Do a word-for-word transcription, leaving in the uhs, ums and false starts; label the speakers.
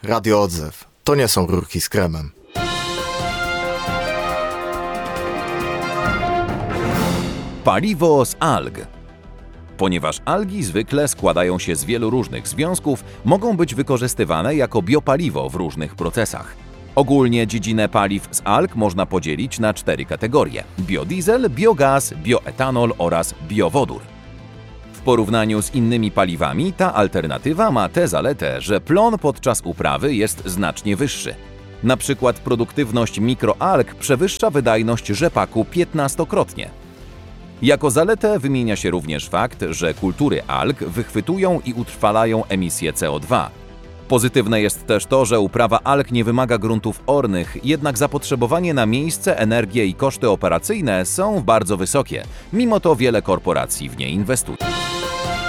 Speaker 1: Radio Odzew. To nie są rurki z kremem.
Speaker 2: Paliwo z alg. Ponieważ algi zwykle składają się z wielu różnych związków, mogą być wykorzystywane jako biopaliwo w różnych procesach. Ogólnie dziedzinę paliw z alg można podzielić na cztery kategorie: biodiesel, biogaz, bioetanol oraz biowodór. W porównaniu z innymi paliwami ta alternatywa ma tę zaletę, że plon podczas uprawy jest znacznie wyższy. Na przykład produktywność mikroalg przewyższa wydajność rzepaku piętnastokrotnie. Jako zaletę wymienia się również fakt, że kultury alg wychwytują i utrwalają emisję C O dwa. Pozytywne jest też to, że uprawa alg nie wymaga gruntów ornych, jednak zapotrzebowanie na miejsce, energię i koszty operacyjne są bardzo wysokie. Mimo to wiele korporacji w nie inwestuje.